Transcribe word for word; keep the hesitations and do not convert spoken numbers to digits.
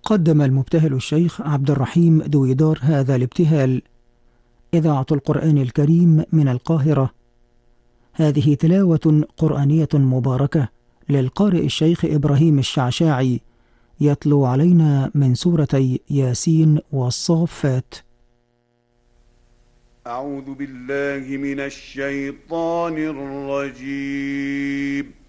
قدم المبتهل الشيخ عبد الرحيم دويدار هذا الابتهال. إذاعة القرآن الكريم من القاهرة. هذه تلاوة قرآنية مباركة للقارئ الشيخ إبراهيم الشعشاعي، يتلو علينا من سورتي ياسين والصافات. أعوذ بالله من الشيطان الرجيم.